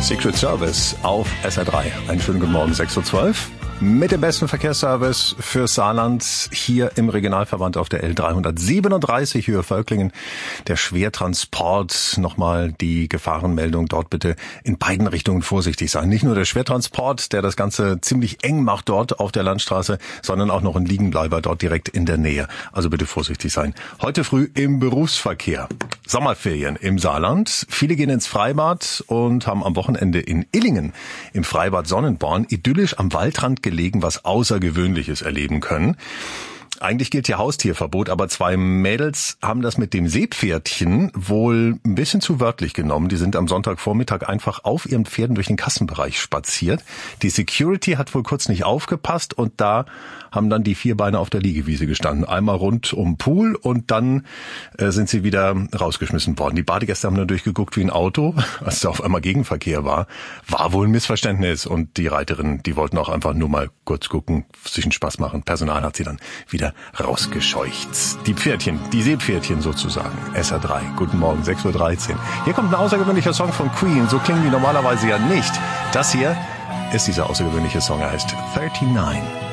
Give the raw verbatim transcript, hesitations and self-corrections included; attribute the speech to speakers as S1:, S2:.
S1: Secret Service auf S R drei. Einen schönen guten Morgen, sechs Uhr zwölf. Mit dem besten Verkehrsservice für Saarland hier im Regionalverband auf der L dreihundertsiebenunddreißig Höhe Völklingen. Der Schwertransport, nochmal die Gefahrenmeldung, dort bitte in beiden Richtungen vorsichtig sein. Nicht nur der Schwertransport, der das Ganze ziemlich eng macht dort auf der Landstraße, sondern auch noch ein Liegenbleiber dort direkt in der Nähe. Also bitte vorsichtig sein. Heute früh im Berufsverkehr. Sommerferien im Saarland. Viele gehen ins Freibad und haben am Wochenende in Illingen im Freibad Sonnenborn idyllisch am Waldrand gelegen, was Außergewöhnliches erleben können. Eigentlich gilt hier Haustierverbot, aber zwei Mädels haben das mit dem Seepferdchen wohl ein bisschen zu wörtlich genommen. Die sind am Sonntagvormittag einfach auf ihren Pferden durch den Kassenbereich spaziert. Die Security hat wohl kurz nicht aufgepasst und da haben dann die Vierbeiner auf der Liegewiese gestanden. Einmal rund um den Pool und dann äh, sind sie wieder rausgeschmissen worden. Die Badegäste haben dann durchgeguckt wie ein Auto, als da auf einmal Gegenverkehr war. War wohl ein Missverständnis und die Reiterinnen, die wollten auch einfach nur mal kurz gucken, sich einen Spaß machen. Personal hat sie dann wieder rausgescheucht. Die Pferdchen, die Seepferdchen sozusagen. S R drei, guten Morgen, sechs Uhr dreizehn. Hier kommt ein außergewöhnlicher Song von Queen. So klingen die normalerweise ja nicht. Das hier ist dieser außergewöhnliche Song, er heißt neununddreißig.